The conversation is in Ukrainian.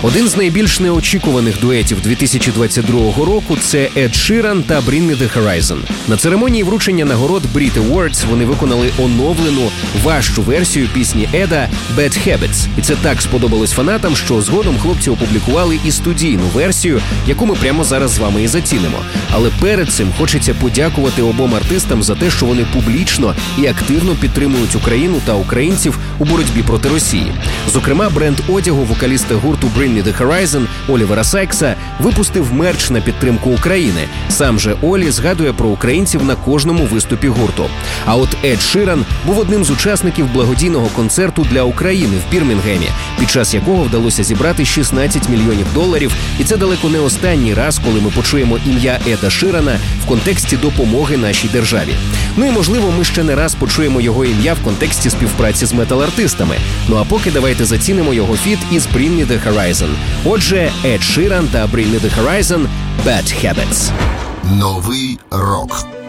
Один з найбільш неочікуваних дуетів 2022 року – це Ед Ширан та Bring Me The Horizon. На церемонії вручення нагород Brit Awards вони виконали оновлену, важчу версію пісні Еда «Bad Habits». І це так сподобалось фанатам, що згодом хлопці опублікували і студійну версію, яку ми прямо зараз з вами і зацінимо. Але перед цим хочеться подякувати обом артистам за те, що вони публічно і активно підтримують Україну та українців у боротьбі проти Росії. Зокрема, бренд одягу вокаліста гурту Bring Me The Horizon Олівера Сайкса випустив мерч на підтримку України. Сам же Олі згадує про українців на кожному виступі гурту. А от Ед Ширан був одним з учасників благодійного концерту для України в Бірмінгемі, під час якого вдалося зібрати $16 мільйонів. І це далеко не останній раз, коли ми почуємо ім'я Еда Ширана в контексті допомоги нашій державі. Ну і, можливо, ми ще не раз почуємо його ім'я в контексті співпраці з метал-артистами. Ну а поки давайте зацінимо його фіт із Bring Me The Horizon. Отже, Ед Ширан та Bring Me The Horizon «Bad Habits». Новий рок.